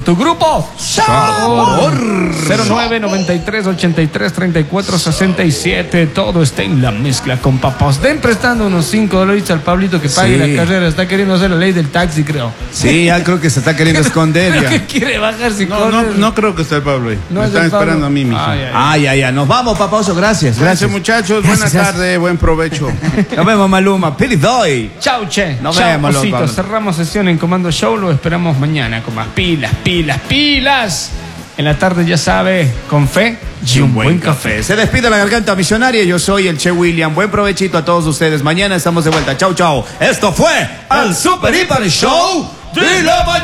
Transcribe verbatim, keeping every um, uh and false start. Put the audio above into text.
Tu grupo Sabor. cero nueve noventa y tres ochenta y tres treinta y cuatro sesenta y siete. Todo está en la mezcla con papás. Den prestando unos cinco dólares al Pablito que pague Sí. la carrera. Está queriendo hacer la ley del taxi, creo. Sí, ya creo que se está queriendo esconder ya. ¿Qué quiere bajar si No, no, no creo que esté el Pablo ahí. No Me es están el Pablo. esperando a mí, mijo. Ay, ay, ay. Ah, ya, ya. Nos vamos, papá Oso. Gracias, Gracias, gracias. muchachos. Gracias, Buenas gracias. tardes. Buen provecho. Nos vemos, Maluma. Piridoy. Chau, che. Nos Chau, vemos, loco. ositos. Cerramos sesión en Comando Show. Lo esperamos mañana con más pilas, pilas, pilas. En la tarde, ya sabe, con fe y un buen café. Se despide la garganta misionaria. Yo soy el Che William. Buen provechito a todos ustedes. Mañana estamos de vuelta. Chau, chau. Esto fue el Super Hiper Show de la mañana.